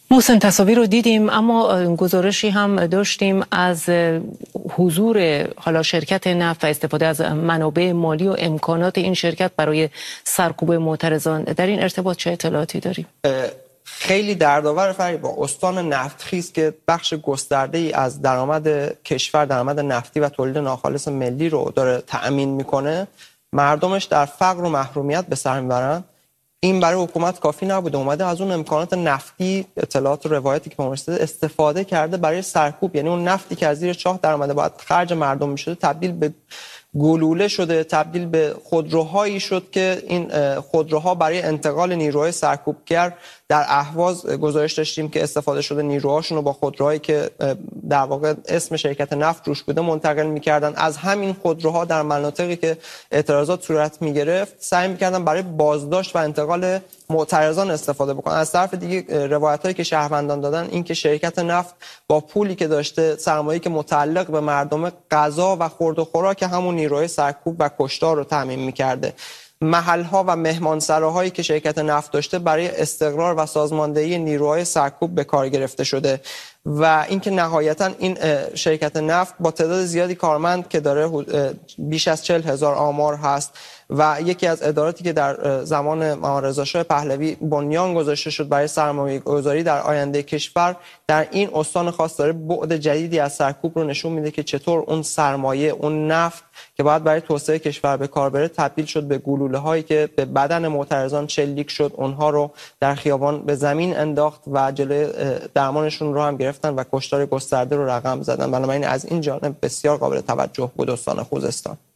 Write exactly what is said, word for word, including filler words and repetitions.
محسن تصاویر رو دیدیم، اما گزارشی هم داشتیم از حضور حالا شرکت نفت و استفاده از منابع مالی و امکانات این شرکت برای سرکوب معترضان. در این ارتباط چه اطلاعاتی داریم؟ خیلی دردآور فرید، با استان نفتخیز که بخش گسترده ای از درآمد کشور، درآمد نفتی و تولید ناخالص ملی رو داره تأمین میکنه، مردمش در فقر و محرومیت به سر میبرن. این برای حکومت کافی نبوده، اومده از اون امکانات نفتی، اطلاعات و روایتی که ما رسیده استفاده کرده برای سرکوب. یعنی اون نفتی که از زیر چاه در اومده باید خرج مردم میشده، تبدیل به گلوله شده، تبدیل به خودروهایی شد که این خودروها برای انتقال نیروهای سرکوبگر در اهواز گزارش داشتیم که استفاده شده نیروهاشون رو با خودروهایی که در واقع اسم شرکت نفت روش بوده منتقل میکردن. از همین خودروها در مناطقی که اعتراضات صورت میگرفت سعی میکردن برای بازداشت و انتقال معترضان استفاده بکنن. از طرف دیگه روایتایی که شهروندان دادن این که شرکت نفت با پولی که داشته، سرمایه‌ای که متعلق به مردم، غذا و خورد و خوراک همون نیروهای سرکوب و کشتار رو تامین میکرده. محل‌ها و مهمانسراهایی که شرکت نفت داشته برای استقرار و سازماندهی نیروهای سرکوب به کار گرفته شده. و اینکه نهایتا این شرکت نفت با تعداد زیادی کارمند که داره، بیش از چهل هزار آمار هست و یکی از اداراتی که در زمان محمد رضا شاه پهلوی بنیان گذاشته شد برای سرمایه‌گذاری در آینده کشور، در این استان خاص داره بعد جدیدی از سرکوب رو نشون میده که چطور اون سرمایه، اون نفت که باید برای توسعه کشور به کار بره، تبدیل شد به گلوله هایی که به بدن معترضان شلیک شد، اونها رو در خیابان به زمین انداخت و جلوی درمانشون رو هم گرفتن و کشتار گسترده رو رقم زدن. بنابراین از این جانب بسیار قابل توجه بود استان خوزستان.